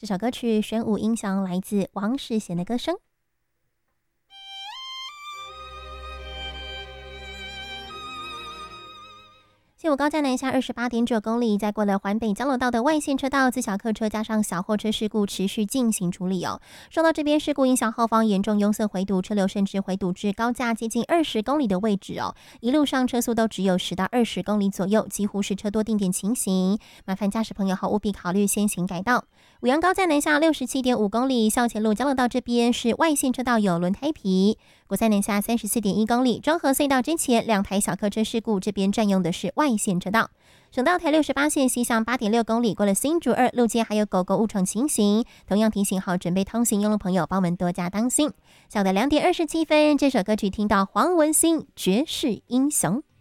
这首歌曲玄武音响来自王世贤的歌声。西武高架南下28.9公里，在过了环北交流道的外线车道，自小客车加上小货车事故持续进行处理哦。受到这边事故影响，后方严重拥塞回堵，车流甚至回堵至高架接近20公里的位置哦。一路上车速都只有10到20公里左右，几乎是车多定点情形。麻烦驾驶朋友务必考虑先行改道。五杨高架南下67.5公里，校前路交流道这边是外线车道有轮胎皮。国三南下34.1公里，中和隧道之前2台小客车事故，这边占用的是外线车道。省道台68线西向8.6公里，过了新竹2路街还有狗狗误闯情形，同样提醒好准备通行用路朋友，帮我们多加当心。下午的2点27分，这首歌曲听到黄文兴《绝世英雄》。